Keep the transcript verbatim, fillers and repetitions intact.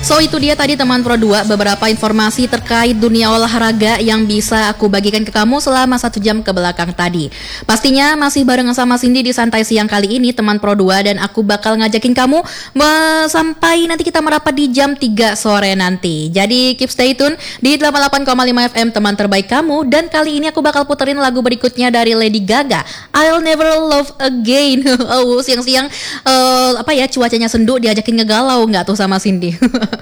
So itu dia tadi teman Pro dua, beberapa informasi terkait dunia olahraga yang bisa aku bagikan ke kamu selama satu jam ke belakang tadi. Pastinya masih bareng sama Cindy di Santai Siang kali ini teman Pro dua, dan aku bakal ngajakin kamu me- sampai nanti kita merapat di jam tiga sore nanti. Jadi keep stay tune di delapan puluh delapan koma lima F M teman terbaik kamu, dan kali ini aku bakal puterin lagu berikutnya dari Lady Gaga, I'll Never Love Again. Oh, siang-siang uh, apa ya, cuacanya sendu, diajakin ngegalau nggak tuh sama Cindy?